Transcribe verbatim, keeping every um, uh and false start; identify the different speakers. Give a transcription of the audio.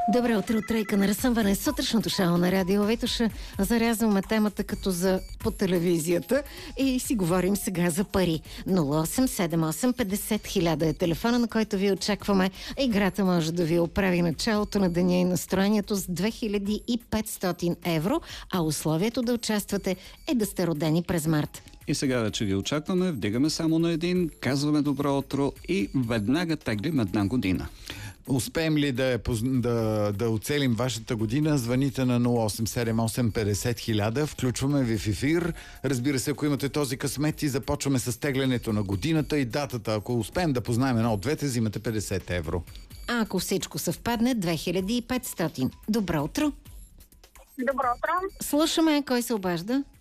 Speaker 1: Добро утро, тройка на разсъмване. Сутрешното шоу на Радио Витоша. Зарязваме темата като за по телевизията и си говорим сега за пари. нула осем седем осем петдесет хиляда е телефона, на който ви очакваме. Играта може да ви оправи началото на деня и настроението с две хиляди и петстотин евро, а условието да участвате е да сте родени през март.
Speaker 2: И сега вече ви очакваме, вдигаме само на един, казваме добро утро и веднага теглим една година.
Speaker 3: Успеем ли да, да, да оцелим вашата година? Звъните на нула осем седем осем петдесет хиляда. Включваме ви в ефир. Разбира се, ако имате този късмет, и започваме с теглянето на годината и датата. Ако успеем да познаем едно от двете, взимате петдесет евро.
Speaker 1: А ако всичко съвпадне, две хиляди и петстотин. Добро утро!
Speaker 4: Добро утро!
Speaker 1: Слушаме, кой се обажда?